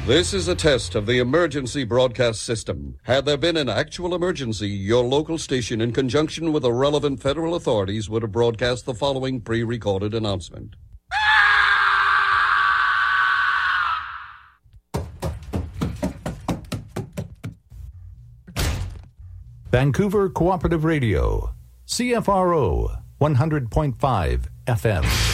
This is a test of the emergency broadcast system. Had there been an actual emergency, your local station, in conjunction with the relevant federal authorities, would have broadcast the following pre-recorded announcement. Vancouver Cooperative Radio, CFRO 100.5 FM.